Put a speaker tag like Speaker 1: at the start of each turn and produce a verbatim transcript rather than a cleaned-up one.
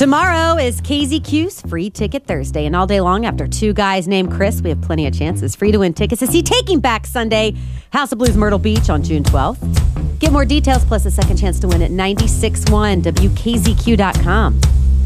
Speaker 1: Tomorrow is K Z Q's Free Ticket Thursday, and all day long after two guys named Chris, we have plenty of chances. Free to win tickets to see Taking Back Sunday, House of Blues Myrtle Beach on June twelfth. Get more details plus a second chance to win at nine six one W K Z Q dot com.